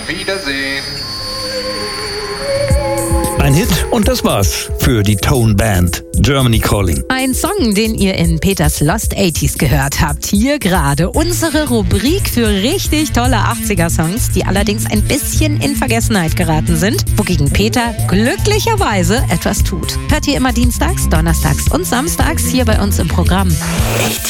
Wiedersehen. Ein Hit und das war's für die Tone Band. Germany Calling. Ein Song, den ihr in Peters Lost 80s gehört habt. Hier gerade unsere Rubrik für richtig tolle 80er-Songs, die allerdings ein bisschen in Vergessenheit geraten sind, wogegen Peter glücklicherweise etwas tut. Hört ihr immer dienstags, donnerstags und samstags hier bei uns im Programm.